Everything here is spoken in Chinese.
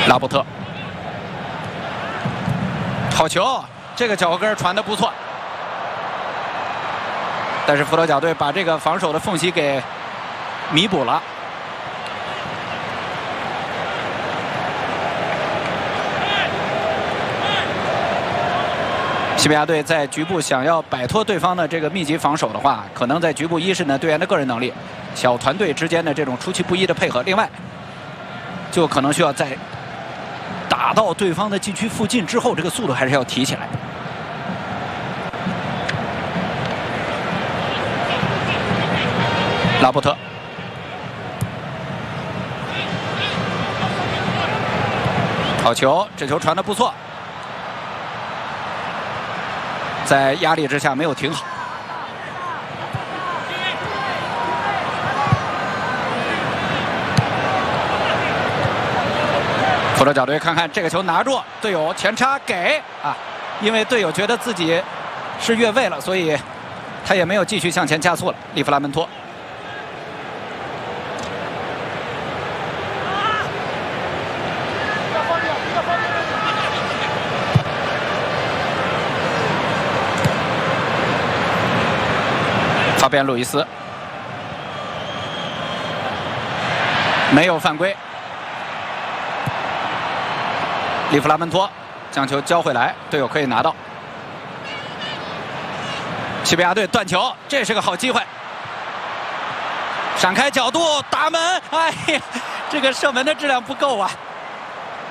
拉波特，好球，这个脚后跟传得不错，但是佛罗贾队把这个防守的缝隙给弥补了。西班牙队在局部想要摆脱对方的这个密集防守的话，可能在局部一是呢队员的个人能力，小团队之间的这种出其不意的配合，另外就可能需要在打到对方的禁区附近之后，这个速度还是要提起来。拉波特，好球，这球传得不错。在压力之下没有停好。佛罗贾队看看这个球拿住，队友前插给啊，因为队友觉得自己是越位了，所以他也没有继续向前加速了。利弗拉门托。法比安·路易斯没有犯规，利弗拉门托将球交回来，队友可以拿到。西班牙队断球，这是个好机会，闪开角度打门，哎呀，这个射门的质量不够啊。